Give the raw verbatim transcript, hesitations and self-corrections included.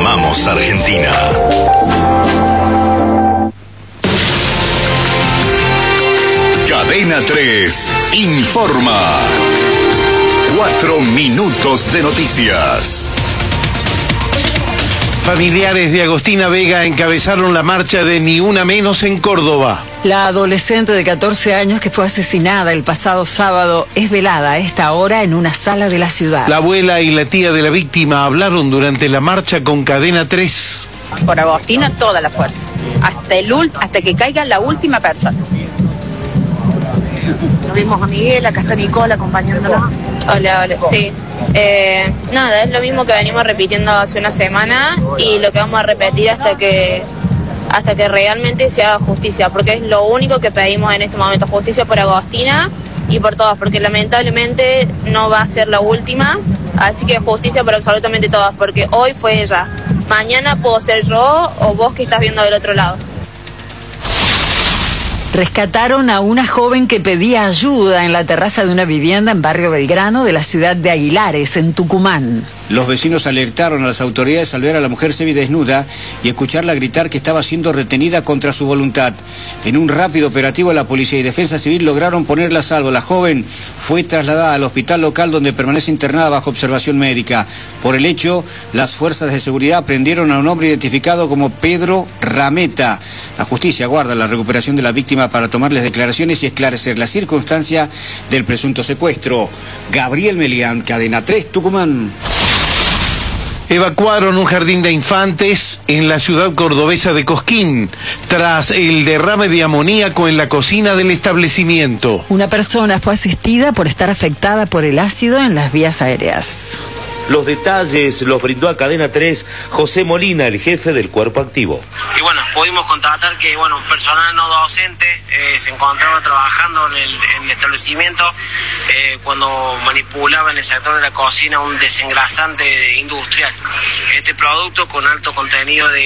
Amamos Argentina. Cadena tres informa. Cuatro minutos de noticias. Familiares de Agostina Vega encabezaron la marcha de Ni Una Menos en Córdoba. La adolescente de catorce años que fue asesinada el pasado sábado es velada a esta hora en una sala de la ciudad. La abuela y la tía de la víctima hablaron durante la marcha con Cadena tres. Por Agostina toda la fuerza, hasta el ult hasta que caiga la última persona. Nos vimos a Miguel, acá está Nicole acompañándola. Hola, hola, sí. Eh, nada, es lo mismo que venimos repitiendo hace una semana y lo que vamos a repetir hasta que hasta que realmente se haga justicia, porque es lo único que pedimos en este momento, justicia por Agostina y por todas, porque lamentablemente no va a ser la última, así que justicia por absolutamente todas, porque hoy fue ella, mañana puedo ser yo o vos que estás viendo del otro lado. Rescataron a una joven que pedía ayuda en la terraza de una vivienda en Barrio Belgrano de la ciudad de Aguilares, en Tucumán. Los vecinos alertaron a las autoridades al ver a la mujer semidesnuda y escucharla gritar que estaba siendo retenida contra su voluntad. En un rápido operativo, la policía y defensa civil lograron ponerla a salvo. La joven fue trasladada al hospital local donde permanece internada bajo observación médica. Por el hecho, las fuerzas de seguridad aprendieron a un hombre identificado como Pedro Rameta. La justicia aguarda la recuperación de la víctima para tomarles declaraciones y esclarecer la circunstancia del presunto secuestro. Gabriel Melián, Cadena tres, Tucumán. Evacuaron un jardín de infantes en la ciudad cordobesa de Cosquín tras el derrame de amoníaco en la cocina del establecimiento. Una persona fue asistida por estar afectada por el ácido en las vías aéreas. Los detalles los brindó a Cadena tres José Molina, el jefe del cuerpo activo. Y bueno, pudimos constatar que bueno, personal no docente eh, se encontraba trabajando en el, en el establecimiento eh, cuando manipulaba en el sector de la cocina un desengrasante industrial. Este producto con alto contenido de